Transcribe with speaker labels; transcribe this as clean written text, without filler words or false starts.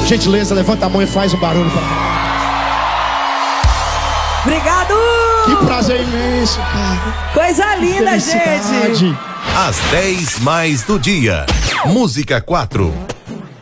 Speaker 1: Gentileza, levanta a mão e faz um barulho pra cá.
Speaker 2: Obrigado!
Speaker 1: Que prazer imenso, cara.
Speaker 2: Coisa linda, gente.
Speaker 3: Às 10 mais do dia. Música 4.